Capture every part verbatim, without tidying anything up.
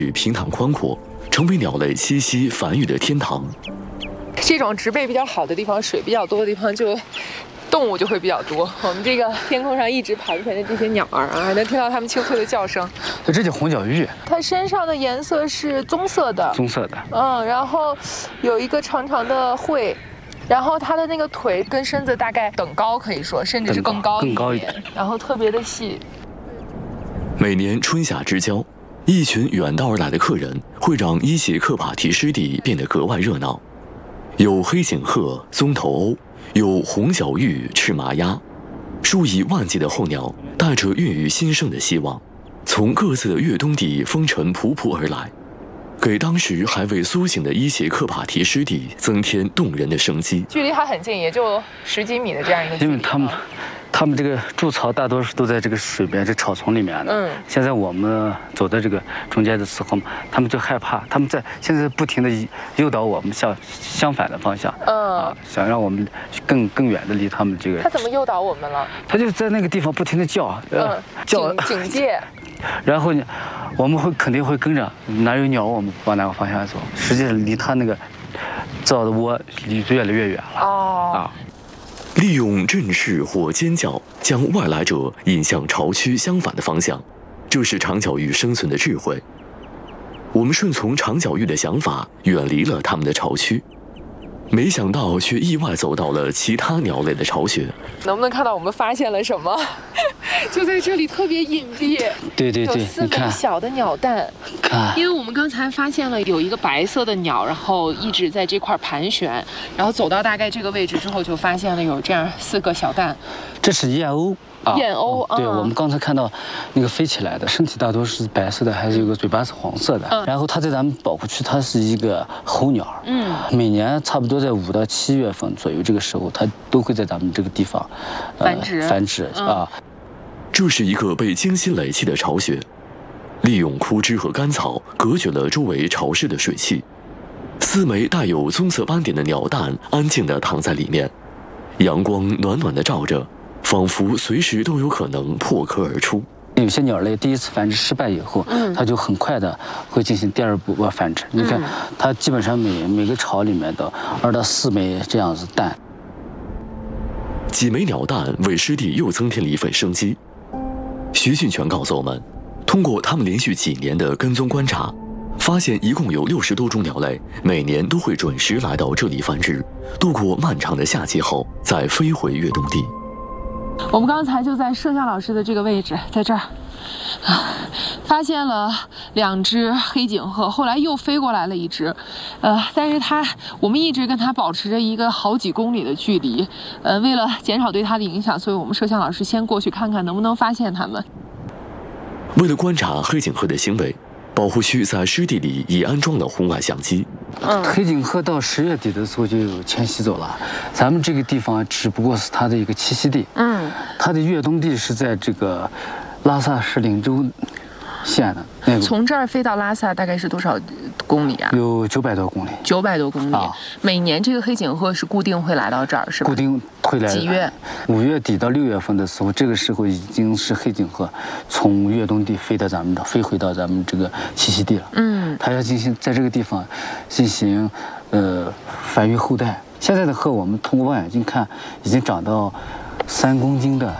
平坦宽阔，成为鸟类栖息繁育的天堂。 这种植被比较好的地方，水比较多的地方就。动物就会比较多。我们这个天空上一直盘旋的这些鸟儿啊，还能听到它们清脆的叫声。 这叫红脚鹬， 它身上的颜色是棕色的， 棕色的。 嗯，然后有一个长长的喙，然后它的那个腿跟身子大概等高，可以说甚至是更高更高一点， 然后特别的细。 每年春夏之交，一群远道而来的客人会让伊邪克帕提湿地变得格外热闹，有黑颈鹤、棕头鸥。有红脚鹬、赤麻鸭，数以万计的候鸟带着孕育新生的希望，从各自的越冬地风尘仆仆而来，给当时还未苏醒的伊邪克帕提湿地增添动人的生机。 距离还很近，也就十几米的这样一个距离。 因为他们，他们这个筑巢大多数都在这个水边、这草丛里面的。嗯。现在我们走在这个中间的时候，他们就害怕，他们在现在不停地诱导我们向相反的方向。嗯。啊，想让我们更更远的离他们这个。 他怎么诱导我们了？ 他就在那个地方不停地叫， 嗯，叫警戒。 然后呢，我们会肯定会跟着，哪有鸟我们往哪个方向走。实际上离他那个造的窝离越来越远了。哦。啊。 利用振翅或尖叫将外来者引向巢区相反的方向，这是长脚鹬生存的智慧。我们顺从长脚鹬的想法，远离了它们的巢区，没想到却意外走到了其他鸟类的巢穴。 能不能看到我们发现了什么？就在这里特别隐蔽。 对对对， 有四个小的鸟蛋。 看， 因为我们刚才发现了有一个白色的鸟，然后一直在这块盘旋，然后走到大概这个位置之后，就发现了有这样四个小蛋。 这是燕鸥。啊、 燕鸥、 嗯，对、嗯、我们刚才看到那个飞起来的，身体大多是白色的，还是有个嘴巴是黄色的。嗯、然后它在咱们保护区，它是一个候鸟。嗯，每年差不多在五到七月份左右这个时候，它都会在咱们这个地方、 呃、繁殖繁殖、嗯、啊。 这是一个被精心垒砌的巢穴，利用枯枝和干草隔绝了周围潮湿的水汽。四枚带有棕色斑点的鸟蛋安静地躺在里面，阳光暖暖地照着。仿佛随时都有可能破壳而出。 有些鸟类第一次繁殖失败以后，嗯，它就很快的会进行第二步繁殖。嗯、你看，它基本上每每个巢里面的二到四枚这样子蛋。 几枚鸟蛋为湿地又增添了一份生机。徐训全告诉我们，通过他们连续几年的跟踪观察，发现一共有六十多种鸟类每年都会准时来到这里繁殖，度过漫长的夏季后再飞回越冬地。 我们刚才就在摄像老师的这个位置，在这儿，啊，发现了两只黑颈鹤，后来又飞过来了一只，呃，但是它我们一直跟它保持着一个好几公里的距离，呃，为了减少对它的影响，所以我们摄像老师先过去看看能不能发现它们。 为了观察黑颈鹤的行为，保护区在湿地里已安装了红外相机。 嗯，黑颈鹤到十月底的时候就有迁徙走了，咱们这个地方只不过是它的一个栖息地。嗯，它的越冬地是在这个拉萨市领州县的那个。 从这儿飞到拉萨大概是多少公里啊？ 有九百多公里。 九百多公里。啊，每年这个黑颈鹤是固定会来到这儿，是吧？ 固定会来。 几月？ 五月底到六月份的时候，这个时候已经是黑颈鹤从越冬地飞到咱们这，飞回到咱们这个栖息地了。嗯，它要进行在这个地方进行呃繁育后代。现在的鹤，我们通过望远镜看，已经长到三公斤的。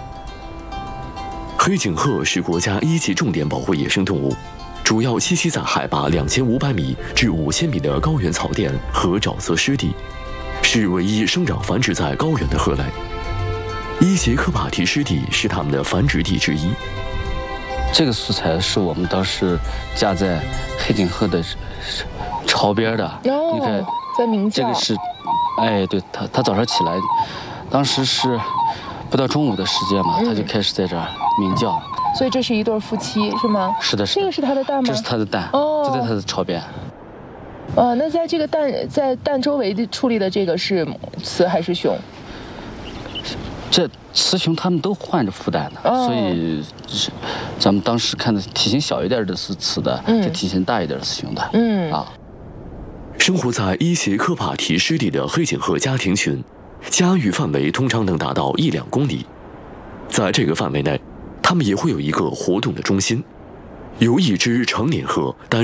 黑颈鹤是国家一级重点保护野生动物，主要栖息在海拔两千五百米至五千米的高原草甸和沼泽湿地，是唯一生长繁殖在高原的鹤类。伊邪克帕提湿地是它们的繁殖地之一。 这个素材是我们当时架在黑颈鹤的巢边的。 哦，你看，在鸣叫。 这个是，哎，对，它它早上起来，当时是不到中午的时间嘛，它就开始在这儿鸣叫。 所以这是一对夫妻是吗？ 是的，是的。 这个是它的蛋吗？ 这是它的蛋，哦，就在它的巢边。 哦，那在这个蛋在蛋周围的处理的这个是雌还是雄？ 这雌雄它们都换着孵蛋的，哦，所以是咱们当时看的体型小一点的是雌的，嗯，就体型大一点的是雄的。嗯啊。 生活在伊邪克帕提湿地的黑颈鹤家庭群，家域范围通常能达到一两公里。在这个范围内，它们也会有一个活动的中心，由一只成年鹤担